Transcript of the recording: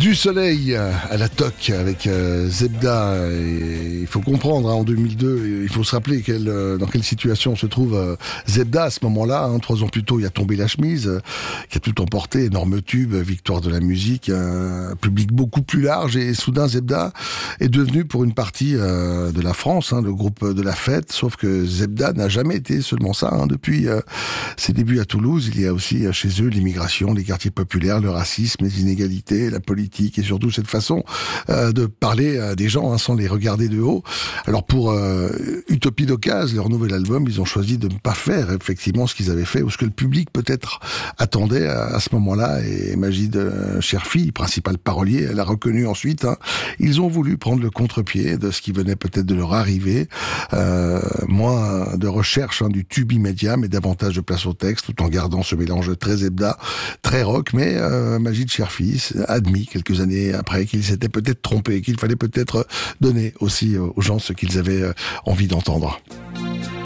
Du soleil à la toque avec Zebda. Et il faut comprendre, en 2002, il faut se rappeler dans quelle situation se trouve Zebda à ce moment-là. 3 ans plus tôt, il a tombé la chemise, qui a tout emporté, énorme tube, victoire de la musique, un public beaucoup plus large. Et soudain, Zebda est devenu pour une partie de la France, le groupe de la fête. Sauf que Zebda n'a jamais été seulement ça. Depuis ses débuts à Toulouse, il y a aussi chez eux l'immigration, les quartiers populaires, le racisme, les inégalités, la politique et surtout cette façon de parler à des gens sans les regarder de haut. Alors pour Utopie d'Occasion, leur nouvel album, ils ont choisi de ne pas faire effectivement ce qu'ils avaient fait ou ce que le public peut-être attendait à ce moment-là. Et Majid Cherfi, principal parolier, elle a reconnu ensuite, ils ont voulu prendre le contre-pied de ce qui venait peut-être de leur arriver, moins de recherche du tube immédiat, mais davantage de place au texte, tout en gardant ce mélange très Zebda, très rock. Mais Majid Cherfi a admis quelques années après qu'ils s'étaient peut-être trompés, qu'il fallait peut-être donner aussi aux gens ce qu'ils avaient envie d'entendre.